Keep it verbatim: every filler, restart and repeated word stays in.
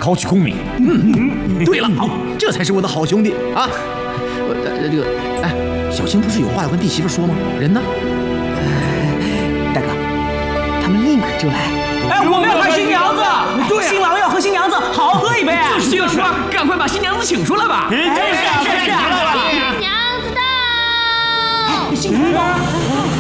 考取功名。 嗯嗯，对了，好，这才是我的好兄弟啊！我呃这个，哎，小青不是有话要跟弟媳妇说吗？人呢？ 大哥，他们立马就来。 哎，我们要看新娘子， 对， 新郎要和新娘子好好喝一杯。 就是就是，赶快把新娘子请出来吧！ 就是啊， 新娘子到！ 新娘子。